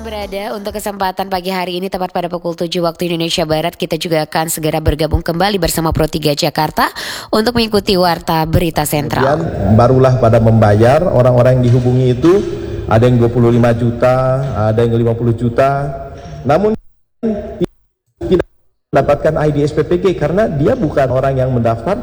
Berada untuk kesempatan pagi hari ini tepat pada pukul 7 waktu Indonesia Barat, kita juga akan segera bergabung kembali bersama Pro 3 Jakarta untuk mengikuti Warta Berita Sentral. Kemudian barulah pada membayar orang-orang yang dihubungi itu, ada yang 25 juta, ada yang 50 juta, namun tidak mendapatkan ID SPPG karena dia bukan orang yang mendaftar